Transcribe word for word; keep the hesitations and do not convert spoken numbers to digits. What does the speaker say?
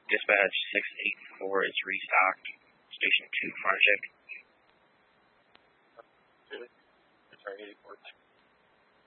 Dispatch six eight four is restocked. Station two, Farnchick. Sorry, eighty-four.